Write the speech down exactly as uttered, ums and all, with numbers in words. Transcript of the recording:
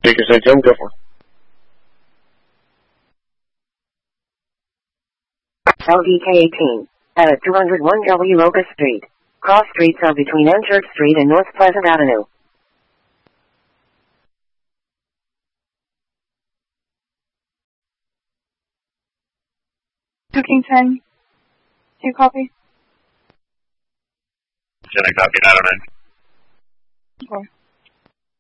Take your say, Jim, go for it. L D K eighteen. At two oh one W Locust Street. Cross streets are between N Church Street and North Pleasant Avenue. Booking ten. Do you copy? Can I copy nine oh nine? Four.